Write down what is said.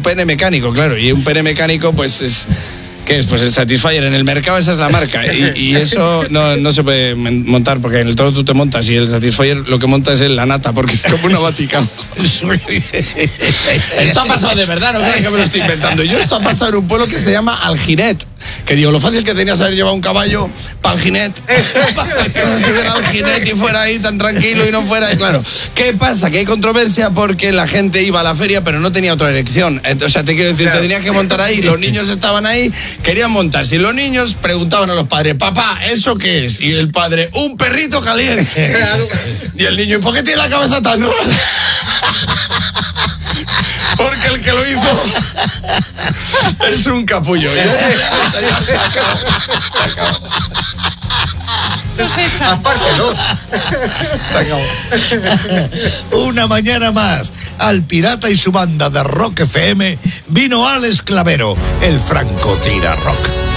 un pene mecánico, claro, y un pene mecánico pues es... ¿Qué es? Pues el Satisfyer. En el mercado esa es la marca. Y eso no se puede montar, porque en el toro tú te montas y el Satisfyer lo que monta es la nata, porque es como una Vaticano. Esto ha pasado de verdad, no crees que me lo estoy inventando. Esto ha pasado en un pueblo que se llama Alginet. Que digo, lo fácil que tenías haber llevado un caballo para Alginet. Para que no se viera Alginet y fuera ahí tan tranquilo y no fuera. Y claro, ¿qué pasa? Que hay controversia porque la gente iba a la feria pero no tenía otra elección. Entonces, o sea, te quiero decir, te tenías que montar ahí. Los niños estaban ahí, querían montarse. Y los niños preguntaban a los padres, papá, ¿eso qué es? Y el padre, un perrito caliente. Y el niño, ¿y por qué tiene la cabeza tan rara? Porque el que lo hizo es un capullo. Nos echan. Aparte, ¿no? Se acabó. Una mañana más, al Pirata y su banda de Rock FM, vino Alex Clavero, el francotira rock.